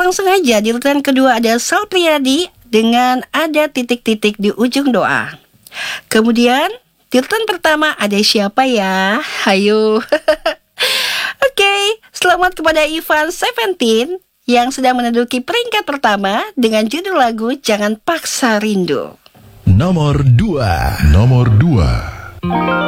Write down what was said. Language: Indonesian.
langsung aja di urutan kedua ada Sal Priadi dengan ada titik-titik di ujung doa. Kemudian di urutan pertama ada siapa ya? Hayo. Oke, selamat kepada Ivan Seventeen yang sedang menduduki peringkat pertama dengan judul lagu Jangan Paksa Rindu. Nomor 2.